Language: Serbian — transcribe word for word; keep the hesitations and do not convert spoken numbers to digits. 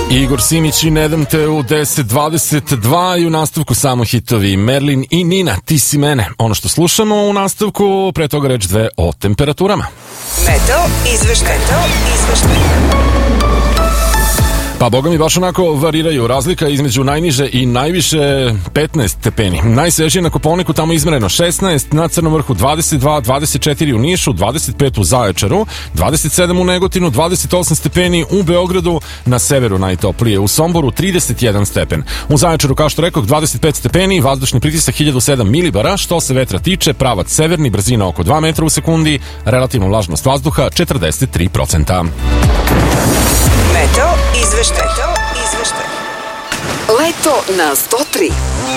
Igor Simić i Ne dam te u deset dvadeset dva i u nastavku samo hitovi Merlin i Nina, Ti si mene. Ono što slušamo u nastavku, pre toga reč dve o temperaturama. Meteo izveštaj. Meteo izveštaj. Pa boga mi baš onako variraju. Razlika između najniže i najviše petnaest stepeni. Najsvežije na Kopaoniku, tamo izmereno šesnaest, na Crnom vrhu dvadeset dva, dvadeset četiri u Nišu, dvadeset pet u Zaječaru, dvadeset sedam u Negotinu, dvadeset osam stepeni u Beogradu, na severu najtoplije, u Somboru trideset jedan stepen. U Zaječaru, kao što rekoh, dvadeset pet stepeni, vazdušni pritisak hiljadu sedam milibara, što se vetra tiče, pravac severni, brzina oko dva metra u sekundi, relativna vlažnost vazduha četrdeset tri procenta. Meteo izveštaj. Meteo izveštaj. Leto na sto tri.